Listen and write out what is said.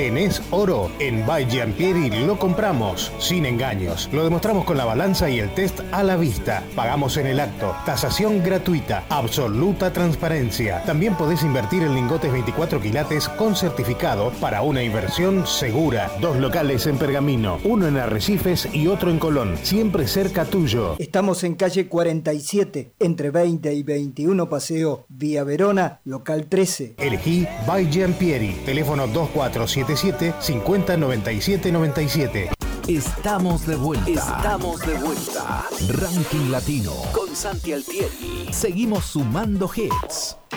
¿Tenés oro? En By Giampieri lo compramos, sin engaños. Lo demostramos con la balanza y el test a la vista. Pagamos en el acto. Tasación gratuita. Absoluta transparencia. También podés invertir en lingotes 24 quilates con certificado para una inversión segura. 2 locales en Pergamino, uno en Arrecifes y otro en Colón. Siempre cerca tuyo. Estamos en calle 47, entre 20 y 21 Paseo Vía Verona, local 13. Elegí By Giampieri. Teléfono 2477 50 97 97. Estamos de vuelta. Ranking Latino con Santi Altieri. Seguimos sumando hits.